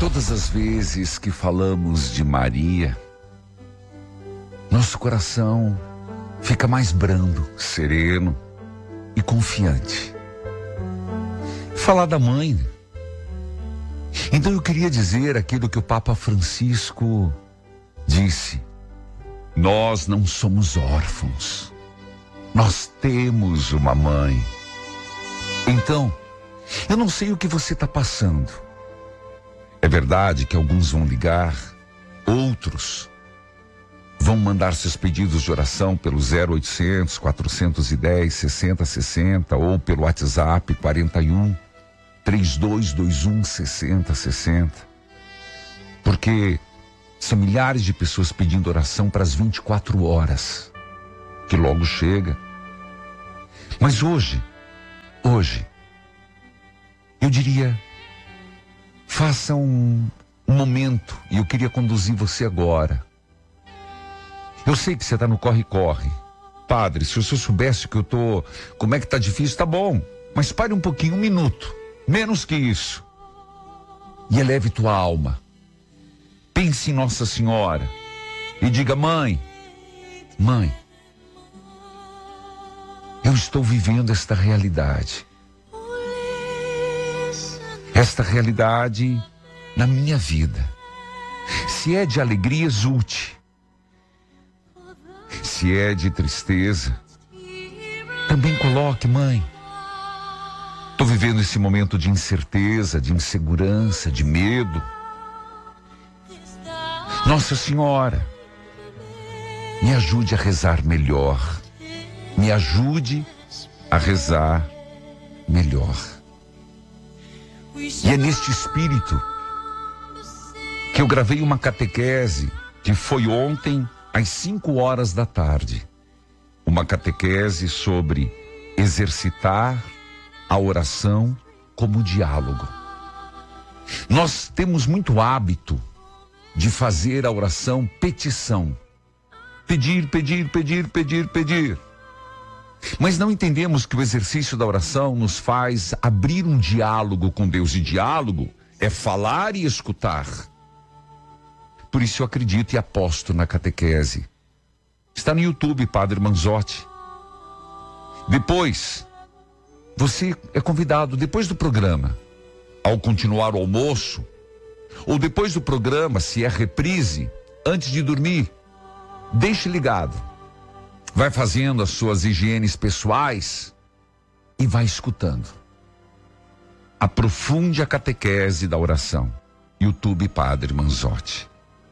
Todas as vezes que falamos de Maria, nosso coração fica mais brando, sereno e confiante. Falar da mãe. Então eu queria dizer aquilo que o Papa Francisco disse: nós não somos órfãos, nós temos uma mãe. Então, eu não sei o que você está passando. É verdade que alguns vão ligar, outros vão mandar seus pedidos de oração pelo 0800 410 6060 ou pelo WhatsApp 41 3221 6060. Porque são milhares de pessoas pedindo oração para as 24 horas, que logo chega. Mas hoje, eu diria, faça um momento, e eu queria conduzir você agora. Eu sei que você está no corre-corre. Padre, se o senhor soubesse que eu tô, como é que tá difícil, tá bom. Mas pare um pouquinho, um minuto, menos que isso. E eleve tua alma. Pense em Nossa Senhora e diga: mãe, eu estou vivendo esta realidade. Esta realidade na minha vida. Se é de alegria, exulte. Se é de tristeza, também coloque: mãe, estou vivendo esse momento de incerteza, de insegurança, de medo. Nossa Senhora, me ajude a rezar melhor. Me ajude a rezar melhor. E é neste espírito que eu gravei uma catequese que foi ontem às 5 horas da tarde. Uma catequese sobre exercitar a oração como diálogo. Nós temos muito hábito de fazer a oração petição. Pedir, pedir, pedir, pedir, pedir. Mas não entendemos que o exercício da oração nos faz abrir um diálogo com Deus. E diálogo é falar e escutar. Por isso eu acredito e aposto na catequese. Está no YouTube, Padre Manzotti. Depois, você é convidado, depois do programa, ao continuar o almoço, ou depois do programa, se é reprise, antes de dormir, deixe ligado. Vai fazendo as suas higienes pessoais e vai escutando. Aprofunde a catequese da oração. YouTube Padre Manzotti.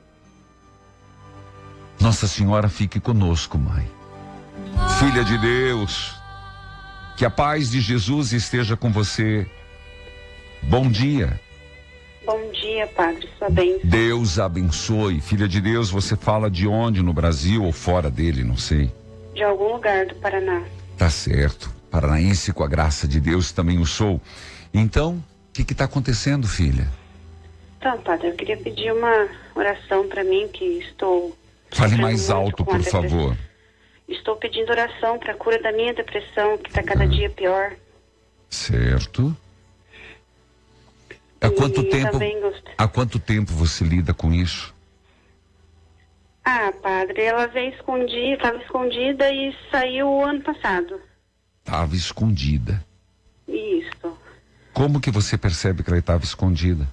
Nossa Senhora fique conosco, mãe. Filha de Deus, que a paz de Jesus esteja com você. Bom dia. Bom dia, Padre, sua bênção. Deus abençoe. Filha de Deus, você fala de onde? No Brasil ou fora dele, não sei. De algum lugar do Paraná. Tá certo. Paranaense, com a graça de Deus, também o sou. Então, o que está acontecendo, filha? Então, Padre, eu queria pedir uma oração para mim, que estou... Fale mais alto, por favor. Estou pedindo oração para a cura da minha depressão, que está cada dia pior. Certo. Há quanto tempo você lida com isso? Ah, Padre, ela veio escondida, estava escondida e saiu ano passado. Estava escondida. Isso. Como que você percebe que ela estava escondida?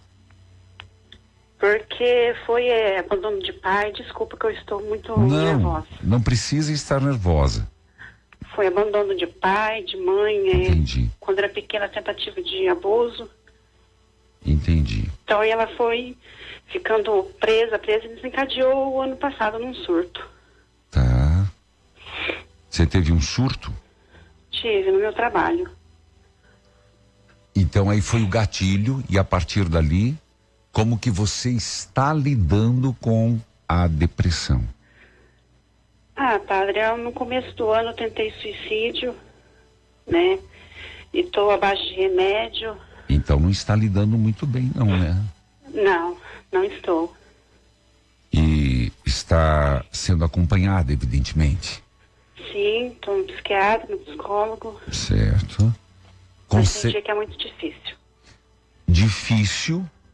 Porque foi abandono de pai. Desculpa que eu estou muito nervosa. Não precisa estar nervosa. Foi abandono de pai, de mãe. Entendi. Quando era pequena, tentativa de abuso. Entendi. Então ela foi ficando presa e desencadeou o ano passado num surto. Tá. Você teve um surto? Tive, no meu trabalho. Então aí foi o gatilho, e a partir dali, como que você está lidando com a depressão? Ah, Padre, no começo do ano eu tentei suicídio, né? E estou abaixo de remédio. Então não está lidando muito bem, não, né? Não estou. E está sendo acompanhada, evidentemente. Sim, estou no psiquiatra, no psicólogo. Certo. Mas tem dia que é muito difícil. Difícil,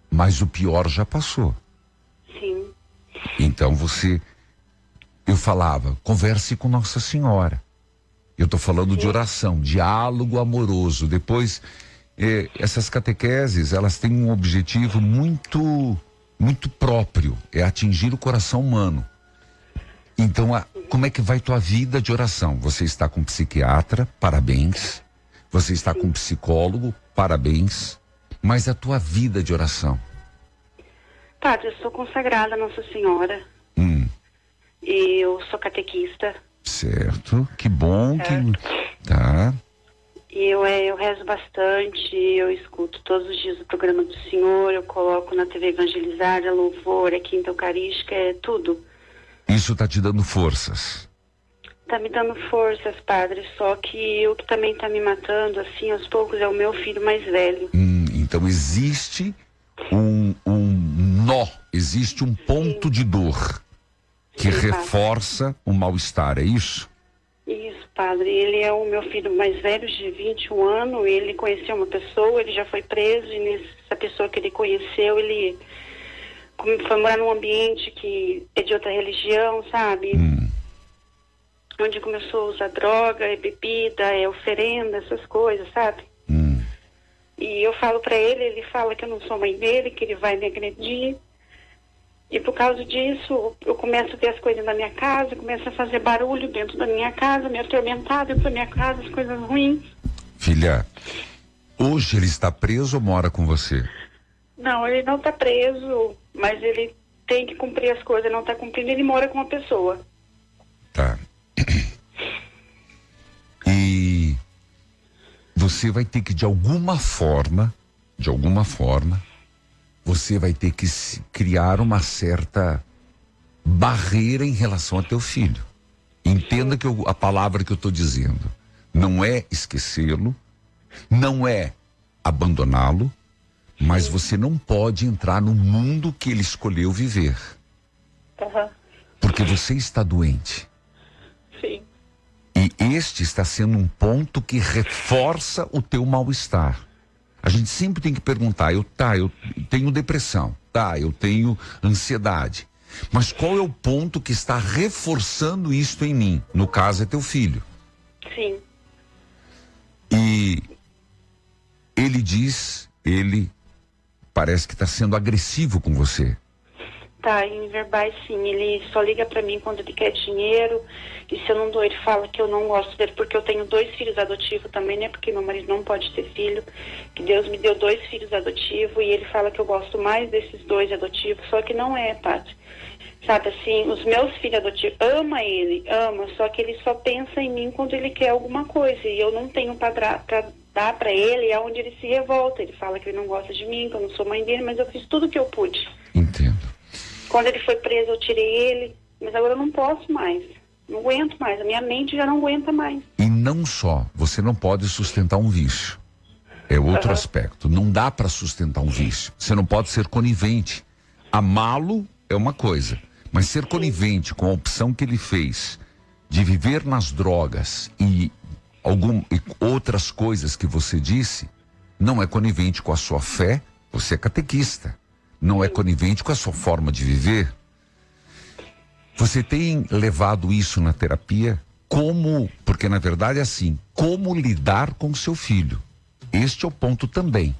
mas o pior já passou. Sim. Então eu falava, converse com Nossa Senhora. Eu estou falando de oração, diálogo amoroso. Depois, essas catequeses, elas têm um objetivo muito, muito próprio, é atingir o coração humano. Então, como é que vai tua vida de oração? Você está com psiquiatra, parabéns. Você está com psicólogo, parabéns. Mas a tua vida de oração? Padre, eu sou consagrada a Nossa Senhora. E eu sou catequista. Certo, que bom que... Tá. E eu rezo bastante, eu escuto todos os dias o programa do Senhor, eu coloco na TV Evangelizar, louvor, a Quinta Eucarística, é tudo. Isso tá te dando forças? Tá me dando forças, padre, só que o que também tá me matando, assim, aos poucos, é o meu filho mais velho. Então existe um nó, existe um ponto de dor que reforça o mal-estar, é isso? Isso, padre, ele é o meu filho mais velho, de 21 anos, ele conheceu uma pessoa, ele já foi preso, e nessa pessoa que ele conheceu, ele foi morar num ambiente que é de outra religião, sabe? Onde começou a usar droga, bebida, oferenda, essas coisas, sabe? E eu falo pra ele, ele fala que eu não sou mãe dele, que ele vai me agredir. E por causa disso, eu começo a ver as coisas na minha casa, começo a fazer barulho dentro da minha casa, me atormentar dentro da minha casa, as coisas ruins. Filha, hoje ele está preso ou mora com você? Não, ele não está preso, mas ele tem que cumprir as coisas, ele não está cumprindo, ele mora com uma pessoa. Tá. E você vai ter que, de alguma forma, você vai ter que criar uma certa barreira em relação a teu filho. Entenda que a palavra que eu estou dizendo não é esquecê-lo, não é abandoná-lo, mas você não pode entrar no mundo que ele escolheu viver. Porque você está doente. Sim. E este está sendo um ponto que reforça o teu mal-estar. A gente sempre tem que perguntar, eu tenho depressão, eu tenho ansiedade. Mas qual é o ponto que está reforçando isto em mim? No caso é teu filho. Sim. E ele parece que está sendo agressivo com você. Tá, em verbais sim, ele só liga pra mim quando ele quer dinheiro, e se eu não dou, ele fala que eu não gosto dele, porque eu tenho 2 filhos adotivos também, né, porque meu marido não pode ter filho, que Deus me deu 2 filhos adotivos, e ele fala que eu gosto mais desses 2 adotivos, só que não é, padre. Sabe assim, os meus filhos adotivos, ama, só que ele só pensa em mim quando ele quer alguma coisa, e eu não tenho pra dar pra ele, é onde ele se revolta, ele fala que ele não gosta de mim, que eu não sou mãe dele, mas eu fiz tudo que eu pude. Entendo. Quando ele foi preso, eu tirei ele, mas agora eu não posso mais. Não aguento mais, a minha mente já não aguenta mais. E não só, você não pode sustentar um vício. É outro aspecto. Não dá para sustentar um vício. Você não pode ser conivente. Amá-lo é uma coisa, mas ser conivente com a opção que ele fez de viver nas drogas e outras coisas que você disse, não é conivente com a sua fé. Você é catequista. Não é conivente com a sua forma de viver. Você tem levado isso na terapia? Porque na verdade é assim, como lidar com seu filho? Este é o ponto também.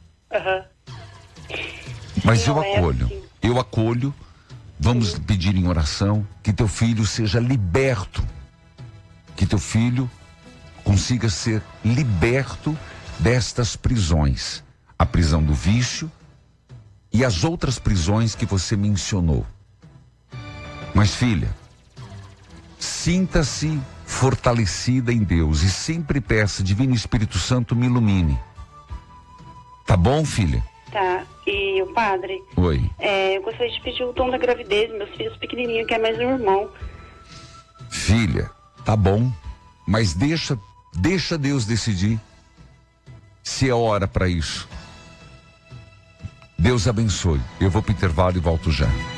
Mas eu acolho, vamos pedir em oração que teu filho seja liberto, que teu filho consiga ser liberto destas prisões, a prisão do vício e as outras prisões que você mencionou. Mas filha, sinta-se fortalecida em Deus e sempre peça, Divino Espírito Santo, me ilumine. Tá bom, filha? Tá, e o padre? Oi. Eu gostaria de pedir o dom da gravidez, meus filhos pequenininhos, que é mais um irmão. Filha, tá bom, mas deixa Deus decidir se é hora para isso. Deus abençoe. Eu vou pro intervalo e volto já.